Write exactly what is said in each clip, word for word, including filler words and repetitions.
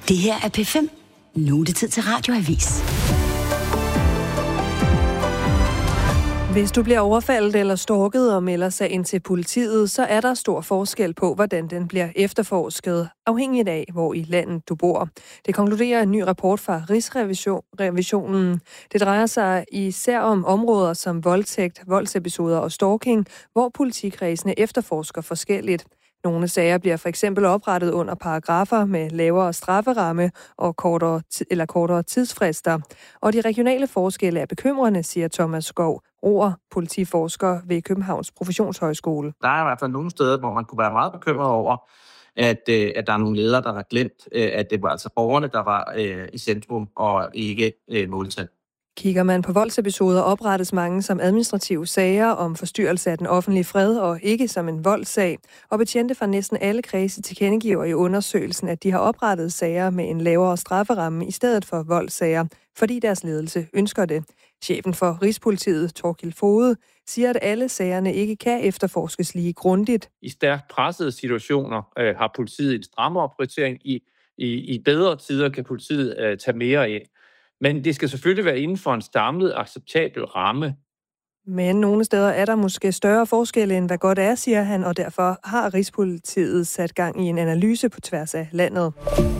Det her er P fem. Nu er det tid til Radioavis. Hvis du bliver overfaldet eller stalket og melder sig ind til politiet, så er der stor forskel på, hvordan den bliver efterforsket, afhængigt af, hvor i landet du bor. Det konkluderer en ny rapport fra Rigsrevisionen. Det drejer sig især om områder som voldtægt, voldsepisoder og stalking, hvor politikredsene efterforsker forskelligt. Nogle sager bliver for eksempel oprettet under paragrafer med lavere strafferamme og kortere, eller kortere tidsfrister. Og de regionale forskelle er bekymrende, siger Thomas Skov Roer, politiforsker ved Københavns Professionshøjskole. Der er i hvert fald nogle steder, hvor man kunne være meget bekymret over, at, øh, at der er nogle ledere, der har glemt, øh, at det var altså borgerne, der var øh, i centrum og ikke øh, måltal. Kigger man på voldsepisoder, oprettes mange som administrative sager om forstyrrelse af den offentlige fred og ikke som en voldssag. Og betjente fra næsten alle kredse tilkendegiver i undersøgelsen, at de har oprettet sager med en lavere strafferamme i stedet for voldssager, fordi deres ledelse ønsker det. Chefen for Rigspolitiet, Thorkild Foged, siger, at alle sagerne ikke kan efterforskes lige grundigt. I stærkt pressede situationer øh, har politiet en strammere prioritering. I, i, I bedre tider kan politiet øh, tage mere ind. Men det skal selvfølgelig være inden for en samlet, acceptabel ramme. Men nogle steder er der måske større forskelle, end hvad godt er, siger han, og derfor har Rigspolitiet sat gang i en analyse på tværs af landet.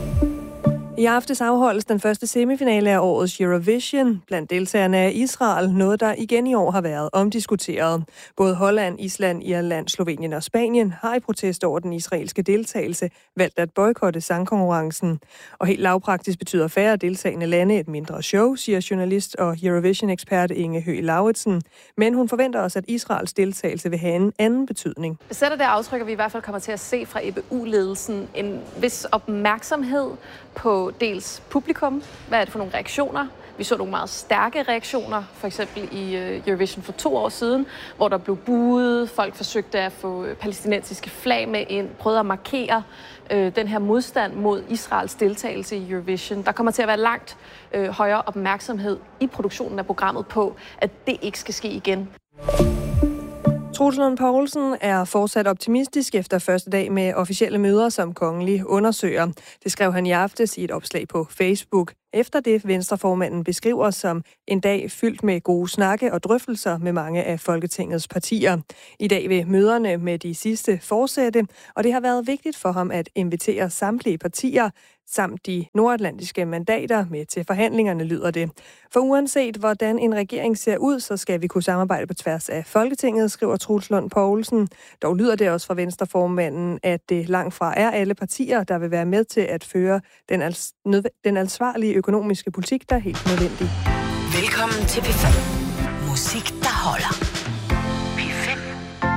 I aftes afholdes den første semifinale af årets Eurovision. Blandt deltagerne er Israel, noget der igen i år har været omdiskuteret. Både Holland, Island, Irland, Slovenien og Spanien har i protest over den israelske deltagelse valgt at boykotte sangkonkurrencen. Og helt lavpraktisk betyder færre deltagende lande et mindre show, siger journalist og Eurovision-ekspert Inge Høgh Lauritsen. Men hun forventer også, at Israels deltagelse vil have en anden betydning. Det sætter det aftryk, at vi i hvert fald kommer til at se fra E B U-ledelsen en vis opmærksomhed på dels publikum. Hvad er det for nogle reaktioner? Vi så nogle meget stærke reaktioner, for eksempel i Eurovision for to år siden, hvor der blev buet, folk forsøgte at få palæstinensiske flag med ind, prøvede at markere øh, den her modstand mod Israels deltagelse i Eurovision. Der kommer til at være langt øh, højere opmærksomhed i produktionen af programmet på, at det ikke skal ske igen. Troels Lund Poulsen er fortsat optimistisk efter første dag med officielle møder som kongelig undersøger. Det skrev han i aftes i et opslag på Facebook. Efter det Venstreformanden beskriver som en dag fyldt med gode snakke og drøftelser med mange af Folketingets partier. I dag vil møderne med de sidste fortsætte, og det har været vigtigt for ham at invitere samtlige partier samt de nordatlantiske mandater med til forhandlingerne, lyder det. For uanset hvordan en regering ser ud, så skal vi kunne samarbejde på tværs af Folketinget, skriver Troels Lund Poulsen. Dog lyder det også fra Venstreformanden, at det langt fra er alle partier, der vil være med til at føre den, als- nødv- den ansvarlige økonomiske politik, der er helt nødvendig. Velkommen til P fem. Musik, der holder.